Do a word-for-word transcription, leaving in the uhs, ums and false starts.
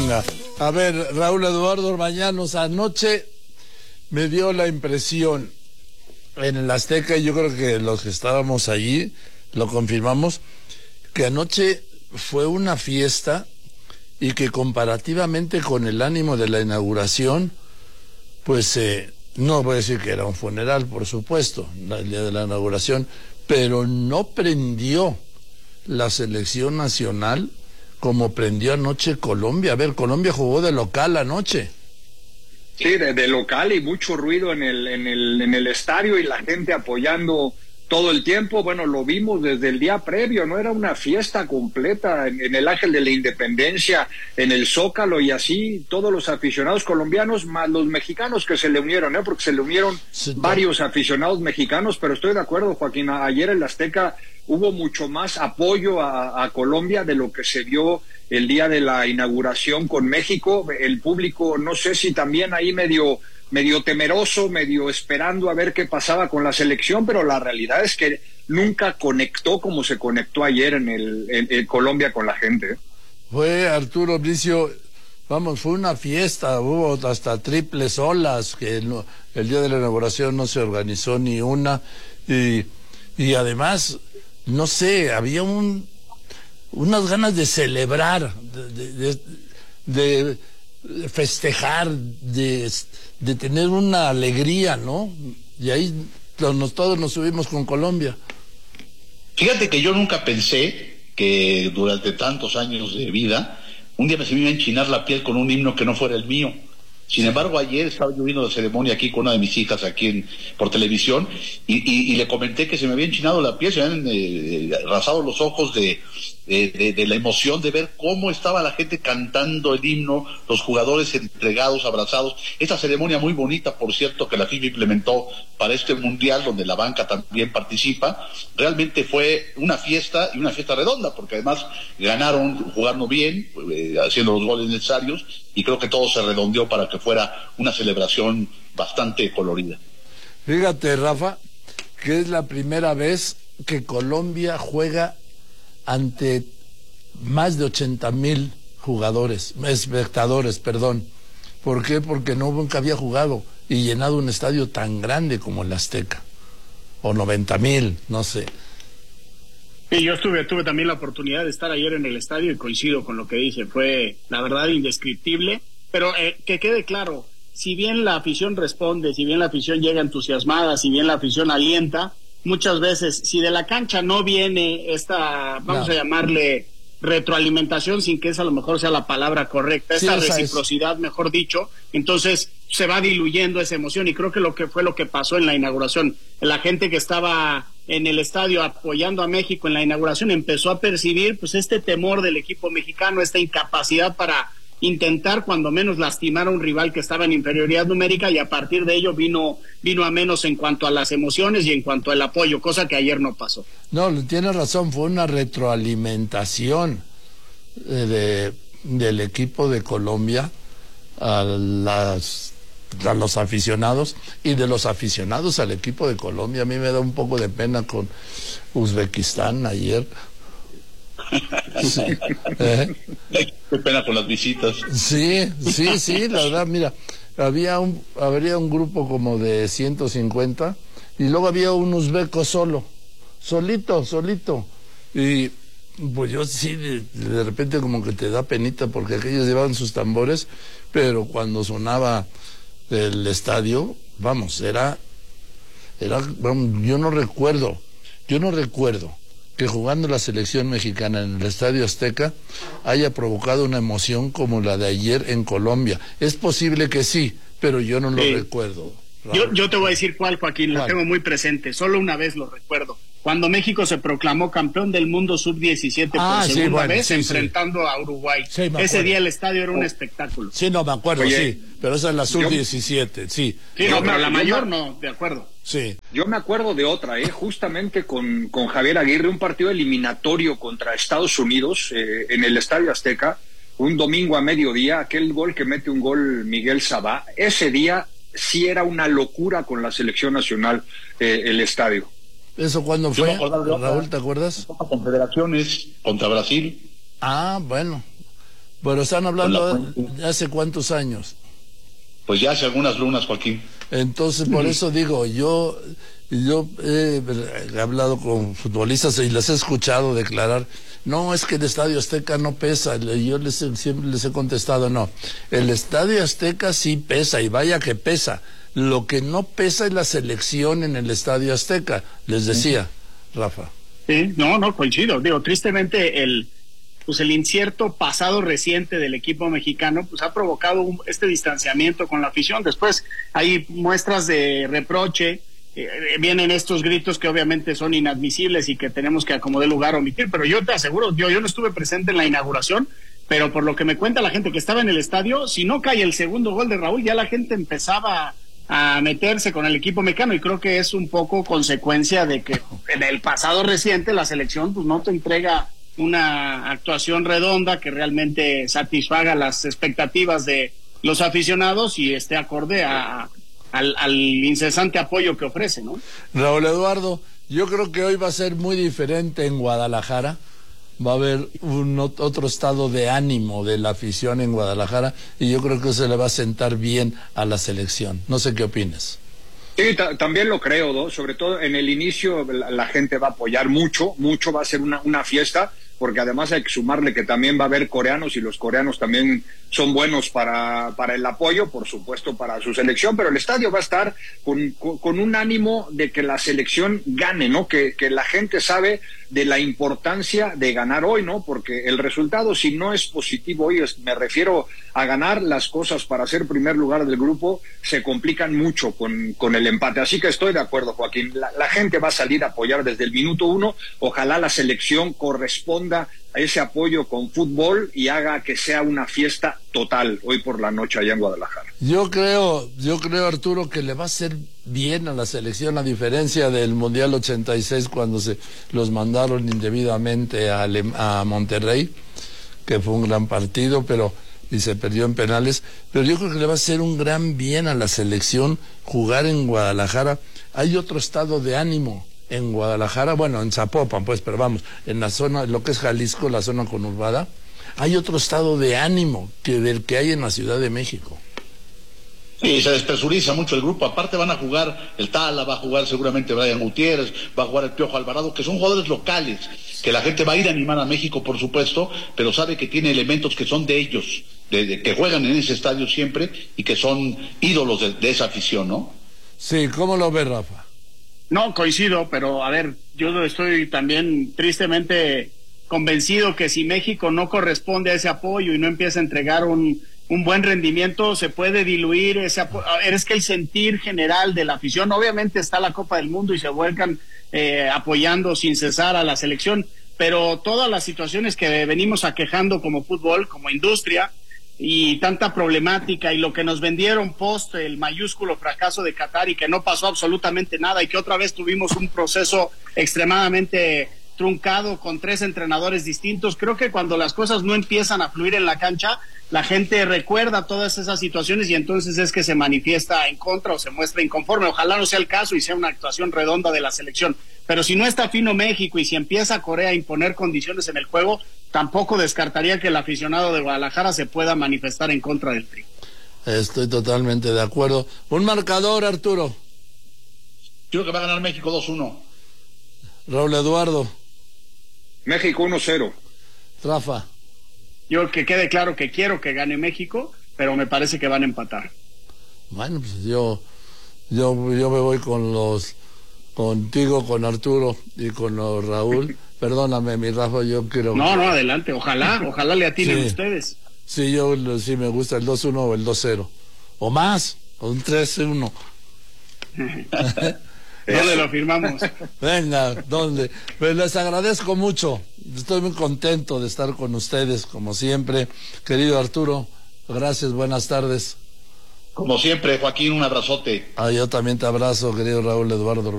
Venga, a ver, Raúl Eduardo Orbañanos, anoche me dio la impresión en el Azteca, y yo creo que los que estábamos allí lo confirmamos, que anoche fue una fiesta y que comparativamente con el ánimo de la inauguración, pues eh, no voy a decir que era un funeral, por supuesto, el día de la inauguración, pero no prendió la selección nacional como prendió anoche Colombia. A ver, Colombia jugó de local anoche. Sí, de, de local y mucho ruido en el, en el, en el estadio y la gente apoyando todo el tiempo. Bueno, lo vimos desde el día previo, ¿no? Era una fiesta completa en, en el Ángel de la Independencia, en el Zócalo, y así todos los aficionados colombianos, más los mexicanos que se le unieron, ¿eh? Porque se le unieron sí, varios aficionados mexicanos, pero estoy de acuerdo, Joaquín, ayer en el Azteca hubo mucho más apoyo a, a Colombia de lo que se vio el día de la inauguración con México. El público, no sé si también ahí medio medio temeroso, medio esperando a ver qué pasaba con la selección, pero la realidad es que nunca conectó como se conectó ayer en el en, en Colombia con la gente. Fue, Arturo Bricio, vamos, fue una fiesta, hubo hasta triples olas, que no, el día de la inauguración no se organizó ni una, y, y además, no sé, había un unas ganas de celebrar, de, de, de, de festejar, de, de tener una alegría, ¿no? Y ahí nos, todos nos subimos con Colombia. Fíjate que yo nunca pensé que durante tantos años de vida un día me se me iba a enchinar la piel con un himno que no fuera el mío. Sin embargo, ayer estaba yo viendo la ceremonia aquí con una de mis hijas aquí en, por televisión y, y, y le comenté que se me había enchinado la piel, se me habían eh, rasado los ojos de, de, de, de la emoción de ver cómo estaba la gente cantando el himno, los jugadores entregados, abrazados. Esta ceremonia muy bonita, por cierto, que la FIFA implementó para este mundial, donde la banca también participa, realmente fue una fiesta y una fiesta redonda, porque además ganaron jugando bien, eh, haciendo los goles necesarios, y creo que todo se redondeó para que fuera una celebración bastante colorida. Fíjate, Rafa, que es la primera vez que Colombia juega ante más de ochenta mil jugadores, espectadores, perdón. ¿Por qué? Porque no nunca había jugado y llenado un estadio tan grande como el Azteca. O noventa mil, no sé. Sí, yo estuve, tuve también la oportunidad de estar ayer en el estadio y coincido con lo que dice, fue la verdad indescriptible, pero eh, que quede claro, si bien la afición responde, si bien la afición llega entusiasmada, si bien la afición alienta, muchas veces, si de la cancha no viene esta, vamos no. a llamarle retroalimentación, sin que esa a lo mejor sea la palabra correcta, sí, esta reciprocidad, es. mejor dicho, entonces se va diluyendo esa emoción, y creo que lo que fue lo que pasó en la inauguración, la gente que estaba en el estadio apoyando a México en la inauguración empezó a percibir pues este temor del equipo mexicano, esta incapacidad para intentar cuando menos lastimar a un rival que estaba en inferioridad numérica, y a partir de ello vino vino a menos en cuanto a las emociones y en cuanto al apoyo, cosa que ayer no pasó. No, tienes razón, fue una retroalimentación de, del equipo de Colombia a las a los aficionados, y de los aficionados al equipo de Colombia. A mí me da un poco de pena con Uzbekistán ayer. Sí. ¿Eh? Qué pena con las visitas. Sí, sí, sí, la verdad, mira, había un, habría un grupo como de ciento cincuenta y luego había un uzbeco solo, solito, solito. Y pues yo sí, de, de repente como que te da penita porque aquellos llevaban sus tambores, pero cuando sonaba el estadio, vamos, era, era, vamos, yo no recuerdo, yo no recuerdo que jugando la selección mexicana en el Estadio Azteca haya provocado una emoción como la de ayer en Colombia. Es posible que sí, pero yo no lo sí. recuerdo. Yo, yo te voy a decir cuál, Joaquín, la tengo muy presente, solo una vez lo recuerdo. Cuando México se proclamó campeón del mundo sub diecisiete ah, por segunda sí, bueno, vez, sí, enfrentando sí. a Uruguay. Sí, Ese día el estadio era un oh. espectáculo. Sí, no, me acuerdo, Oye, sí, pero esa es la sub diecisiete, sí. Sí, no, pero la mayor no, de acuerdo. Sí. Yo me acuerdo de otra, eh, justamente con, con Javier Aguirre, un partido eliminatorio contra Estados Unidos eh, en el Estadio Azteca, un domingo a mediodía, aquel gol que mete un gol Miguel Sabá, ese día sí era una locura con la selección nacional, eh, el estadio. ¿Eso cuándo fue, Raúl, te acuerdas? Copa Confederaciones contra Brasil. Ah, bueno. Pero están hablando de hace cuántos años. Pues ya hace algunas lunas, Joaquín. Entonces, por eso digo, yo yo he hablado con futbolistas y les he escuchado declarar, no, es que el Estadio Azteca no pesa. Yo les, siempre les he contestado, no, el Estadio Azteca sí pesa, y vaya que pesa. Lo que no pesa es la selección en el Estadio Azteca, les decía, Rafa. Sí, no, no, coincido. Digo, tristemente el... pues el incierto pasado reciente del equipo mexicano pues ha provocado un, este distanciamiento con la afición. Después hay muestras de reproche, eh, vienen estos gritos que obviamente son inadmisibles y que tenemos que acomodar lugar a omitir, pero yo te aseguro, yo, yo no estuve presente en la inauguración, pero por lo que me cuenta la gente que estaba en el estadio, si no cae el segundo gol de Raúl, ya la gente empezaba a meterse con el equipo mexicano, y creo que es un poco consecuencia de que en el pasado reciente la selección pues no te entrega una actuación redonda que realmente satisfaga las expectativas de los aficionados y esté acorde a, a, al, al incesante apoyo que ofrece, ¿no? Raúl Eduardo, yo creo que hoy va a ser muy diferente en Guadalajara. Va a haber un otro estado de ánimo de la afición en Guadalajara, y yo creo que se le va a sentar bien a la selección. No sé qué opinas. Sí, también lo creo, ¿no? Sobre todo en el inicio la, la gente va a apoyar mucho, mucho, va a ser una, una fiesta, porque además hay que sumarle que también va a haber coreanos, y los coreanos también son buenos para, para el apoyo, por supuesto, para su selección, pero el estadio va a estar con, con, con un ánimo de que la selección gane, ¿no? Que, que la gente sabe de la importancia de ganar hoy, ¿no? Porque el resultado, si no es positivo hoy, es, me refiero a ganar, las cosas para ser primer lugar del grupo se complican mucho con, con el empate. Así que estoy de acuerdo, Joaquín. La, la gente va a salir a apoyar desde el minuto uno. Ojalá la selección corresponda a ese apoyo con fútbol y haga que sea una fiesta total hoy por la noche allá en Guadalajara. Yo creo, yo creo, Arturo, que le va a hacer bien a la selección, a diferencia del Mundial ochenta y seis, cuando se los mandaron indebidamente a, Ale- a Monterrey, que fue un gran partido, pero y se perdió en penales. Pero yo creo que le va a hacer un gran bien a la selección jugar en Guadalajara. Hay otro estado de ánimo en Guadalajara, bueno, en Zapopan, pues, pero vamos, en la zona, lo que es Jalisco, la zona conurbada, hay otro estado de ánimo que del que hay en la Ciudad de México. Sí, se despresuriza mucho el grupo. Aparte van a jugar el Tala, va a jugar seguramente Brian Gutiérrez, va a jugar el Piojo Alvarado, que son jugadores locales, que la gente va a ir a animar a México, por supuesto, pero sabe que tiene elementos que son de ellos, de, de que juegan en ese estadio siempre y que son ídolos de, de esa afición, ¿no? Sí, ¿cómo lo ves, Rafa? No, coincido, pero a ver, yo estoy también tristemente convencido que si México no corresponde a ese apoyo y no empieza a entregar un, un buen rendimiento, se puede diluir ese apoyo. Es que el sentir general de la afición, obviamente está la Copa del Mundo y se vuelcan eh, apoyando sin cesar a la selección, pero todas las situaciones que venimos aquejando como fútbol, como industria, y tanta problemática, y lo que nos vendieron post el mayúsculo fracaso de Qatar, y que no pasó absolutamente nada, y que otra vez tuvimos un proceso extremadamente truncado con tres entrenadores distintos. Creo que cuando las cosas no empiezan a fluir en la cancha, la gente recuerda todas esas situaciones y entonces es que se manifiesta en contra o se muestra inconforme. Ojalá no sea el caso y sea una actuación redonda de la selección, pero si no está fino México y si empieza Corea a imponer condiciones en el juego, tampoco descartaría que el aficionado de Guadalajara se pueda manifestar en contra del Tri. Estoy totalmente de acuerdo. Un marcador, Arturo. Creo que va a ganar México dos uno. Raúl Eduardo. México uno cero. Rafa. Yo que quede claro que quiero que gane México, pero me parece que van a empatar. Bueno, pues yo, yo, yo me voy con los, contigo, con Arturo y con los Raúl. Perdóname, mi Rafa, yo quiero... No, no, adelante, ojalá, ojalá le atinen sí. ustedes. Sí, yo sí me gusta el dos uno o el dos cero. O más, o un tres uno. ¿Dónde lo firmamos? Venga, ¿dónde? Pues les agradezco mucho. Estoy muy contento de estar con ustedes, como siempre. Querido Arturo, gracias, buenas tardes. Como siempre, Joaquín, un abrazote. Ah, yo también te abrazo, querido Raúl Eduardo.